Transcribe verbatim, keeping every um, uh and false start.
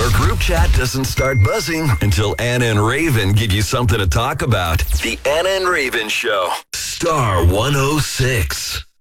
Your group chat doesn't start buzzing until Anna and Raven give you something to talk about. The Anna and Raven Show. Star one oh six.